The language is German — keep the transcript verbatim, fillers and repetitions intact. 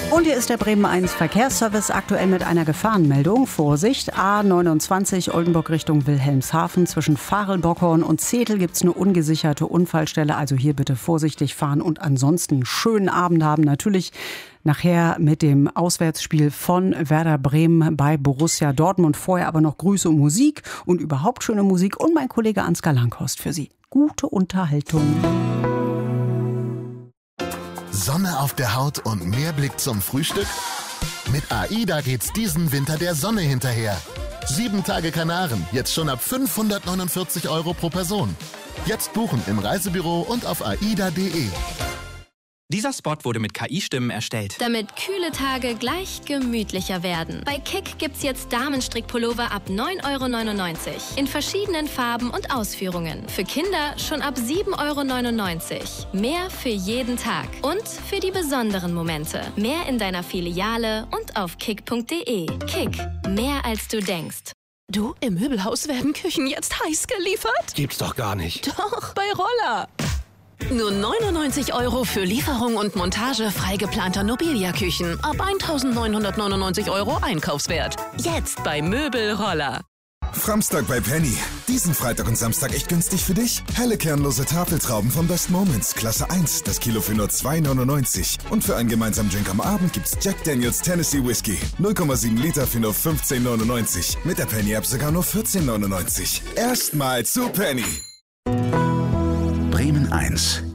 Und hier ist der Bremen eins Verkehrsservice aktuell mit einer Gefahrenmeldung. Vorsicht, A neunundzwanzig Oldenburg Richtung Wilhelmshaven. Zwischen Varel-Bockhorn und Zetel gibt es eine ungesicherte Unfallstelle. Also hier bitte vorsichtig fahren und ansonsten einen schönen Abend haben. Natürlich nachher mit dem Auswärtsspiel von Werder Bremen bei Borussia Dortmund. Vorher aber noch Grüße und Musik und überhaupt schöne Musik. Und mein Kollege Ansgar Langhorst für Sie. Gute Unterhaltung. Sonne auf der Haut und mehr Blick zum Frühstück? Mit AIDA geht's diesen Winter der Sonne hinterher. Sieben Tage Kanaren, jetzt schon ab fünfhundertneunundvierzig Euro pro Person. Jetzt buchen im Reisebüro und auf aida punkt de. Dieser Spot wurde mit K I-Stimmen erstellt. Damit kühle Tage gleich gemütlicher werden. Bei Kick gibt's jetzt Damenstrickpullover ab neun Euro neunundneunzig. In verschiedenen Farben und Ausführungen. Für Kinder schon ab sieben Euro neunundneunzig. Mehr für jeden Tag. Und für die besonderen Momente. Mehr in deiner Filiale und auf kick punkt de. Kick. Mehr als du denkst. Du, im Möbelhaus werden Küchen jetzt heiß geliefert? Gibt's doch gar nicht. Doch, bei Roller. Nur neunundneunzig Euro für Lieferung und Montage frei geplanter Nobilia-Küchen. Ab eintausendneunhundertneunundneunzig Euro Einkaufswert. Jetzt bei Möbelroller. Framstag bei Penny. Diesen Freitag und Samstag echt günstig für dich. Helle kernlose Tafeltrauben von Best Moments. Klasse eins. Das Kilo für nur zwei neunundneunzig. Und für einen gemeinsamen Drink am Abend gibt's Jack Daniels Tennessee Whiskey. null Komma sieben Liter für nur fünfzehn neunundneunzig. Mit der Penny-App sogar nur vierzehn neunundneunzig. Erstmal zu Penny. Bremen eins.